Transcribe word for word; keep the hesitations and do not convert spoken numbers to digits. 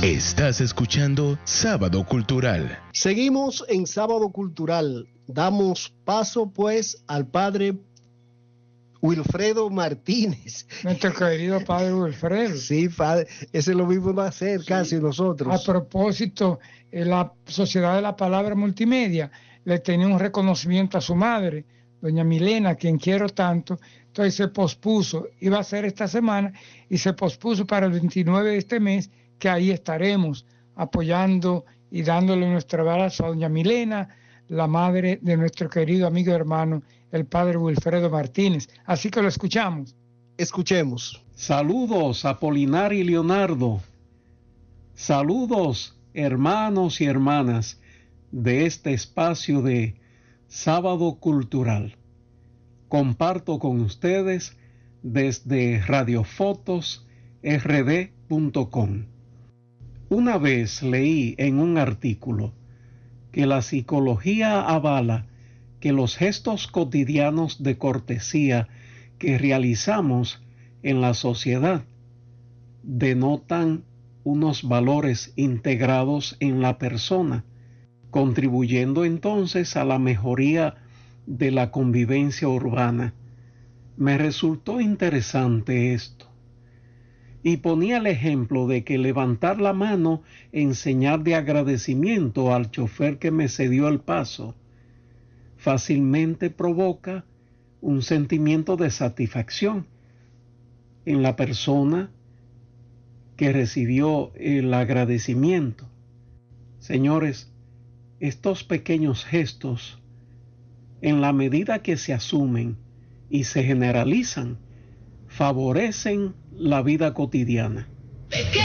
Estás escuchando Sábado Cultural. Seguimos en Sábado Cultural. Damos paso pues al padre Wilfredo Martínez. Nuestro querido padre Wilfredo. Sí, padre, ese lo mismo va a hacer sí. Casi nosotros. A propósito, en la Sociedad de la Palabra Multimedia le tenía un reconocimiento a su madre, doña Milena, a quien quiero tanto. Entonces se pospuso, iba a ser esta semana y se pospuso para el veintinueve de este mes, que ahí estaremos apoyando y dándole nuestro abrazo a doña Milena, la madre de nuestro querido amigo y hermano, el padre Wilfredo Martínez. Así que lo escuchamos. Escuchemos. Saludos, Apolinar y Leonardo. Saludos, hermanos y hermanas de este espacio de Sábado Cultural. Comparto con ustedes desde radiofotos r d punto com. Una vez leí en un artículo que la psicología avala que los gestos cotidianos de cortesía que realizamos en la sociedad denotan unos valores integrados en la persona, contribuyendo entonces a la mejoría de la convivencia urbana. Me resultó interesante esto. Y ponía el ejemplo de que levantar la mano en señal de agradecimiento al chofer que me cedió el paso fácilmente provoca un sentimiento de satisfacción en la persona que recibió el agradecimiento. Señores, estos pequeños gestos, en la medida que se asumen y se generalizan, favorecen la vida cotidiana.